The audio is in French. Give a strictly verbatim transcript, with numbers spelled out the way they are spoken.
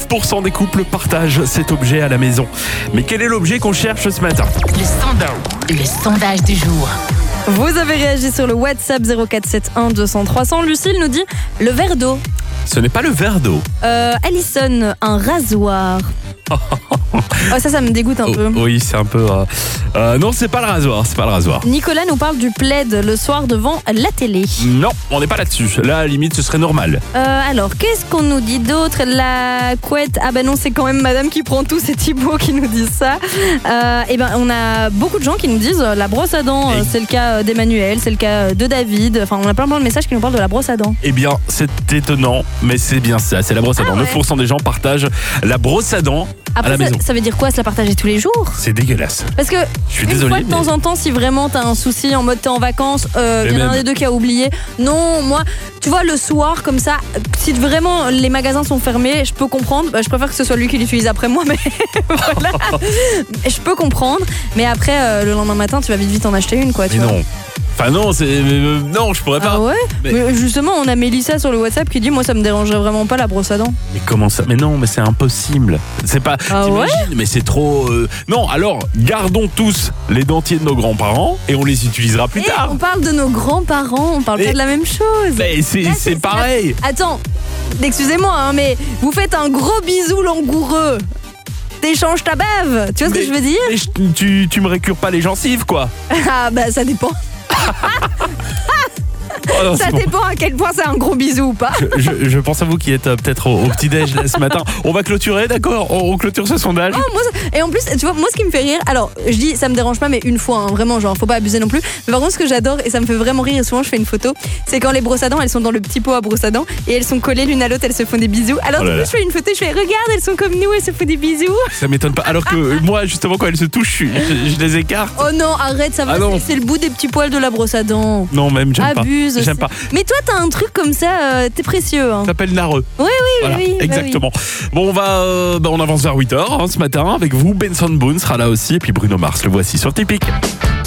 pour cent des couples partagent cet objet à la maison. Mais quel est l'objet qu'on cherche ce matin ? Le sondage, le sondage du jour. Vous avez réagi sur le WhatsApp zéro quatre sept un deux cents trois cents. Lucille nous dit le verre d'eau. Ce n'est pas le verre d'eau. Euh, Alison, un rasoir. Oh, ça, ça me dégoûte un Oh, peu. oui, c'est un peu... Euh... Euh, non, c'est pas le rasoir, c'est pas le rasoir. Nicolas nous parle du plaid le soir devant la télé. Non, on n'est pas là-dessus. Là, à la limite, ce serait normal. Euh, alors, qu'est-ce qu'on nous dit d'autre ? La couette. Ah ben non, c'est quand même madame qui prend tout, c'est Thibaut qui nous dit ça. Euh, et ben, on a beaucoup de gens qui nous disent euh, la brosse à dents. Et... C'est le cas d'Emmanuel, c'est le cas de David. Enfin, on a plein plein de messages qui nous parlent de la brosse à dents. Eh bien, c'est étonnant, mais c'est bien ça, c'est la brosse à dents. Ah ouais. neuf pour cent des gens partagent la brosse à dents Après, à la ça, maison. ça veut dire quoi, se la partager tous les jours ? C'est dégueulasse. Parce que Je suis une désolé, fois de temps mais- en temps, si vraiment t'as un souci en mode t'es en vacances, euh, Mais il y en a un même- des deux qui a oublié. Non, moi, tu vois, le soir comme ça, si vraiment les magasins sont fermés, je peux comprendre. Bah, je préfère que ce soit lui qui l'utilise après moi, mais voilà. Je peux comprendre. Mais après, euh, le lendemain matin, tu vas vite vite en acheter une, quoi. Tu Mais vois. non. Enfin non, c'est euh, non, je pourrais pas. Ah ouais Mais- mais... justement, on a Mélissa sur le WhatsApp qui dit moi ça me dérangerait vraiment pas la brosse à dents. Mais comment ça ? Mais non, mais c'est impossible. C'est pas. Ah t'imagines, mais c'est trop. euh, Non, alors gardons tous les dentiers de nos grands-parents et on les utilisera plus Et tard. on parle de nos grands-parents, on parle Mais- pas de la même chose. Mais c'est Là, c'est pareil. Attends, excusez-moi, hein, mais vous faites un gros bisou langoureux. T'échanges ta bave, tu vois ce Mais- que je veux dire? Mais je- tu, tu me récures pas les gencives, quoi. Ah bah ça dépend. Oh non, Ça c'est bon. dépend à quel point c'est un gros bisou ou pas. Je, je- je pense à vous qui êtes euh, peut-être au, au petit-déj là, ce matin. On va clôturer, d'accord on, on clôture ce sondage. Oh, moi, ça- et en plus, tu vois, moi ce qui me fait rire, alors je dis ça me dérange pas, mais une fois, hein, vraiment, genre faut pas abuser non plus. Mais par contre, ce que j'adore et ça me fait vraiment rire, et souvent je fais une photo, c'est quand les brosses à dents elles sont dans le petit pot à brosse à dents et elles sont collées l'une à l'autre, elles se font des bisous. Alors Oh du là coup, là. je fais une photo, je fais regarde, elles sont comme nous, elles se font des bisous. Ça m'étonne pas. Alors que moi, justement, quand elles se touchent, je, je- je les écarte. Oh non, arrête, ça va, Ah non. c'est- c'est le bout des petits poils de la brosse à dents. Non, même, j'aime pas. Abuse. J'aime c'est- pas. Mais toi, t'as un truc comme ça, euh, t'es précieux. Hein. Ça s'appelle Nareux. Oui, oui, Voilà, oui, oui. bah exactement. Bon, on va, euh, bah, on avance vers huit heures hein, ce matin avec vous. Benson Boone sera là aussi. Et puis Bruno Mars, le voici sur Typique.